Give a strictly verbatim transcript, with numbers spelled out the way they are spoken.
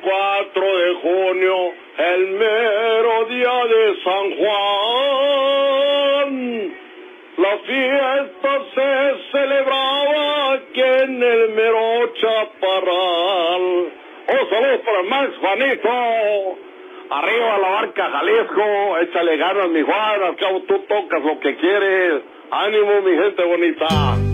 cuatro de junio, el mero día de San Juan. La fiesta se celebraba aquí en el mero Chaparral. Oh, saludos para Max, Juanito. Arriba la barca Jalisco, échale ganas mi Juan, al cabo tú tocas lo que quieres. Ánimo mi gente bonita.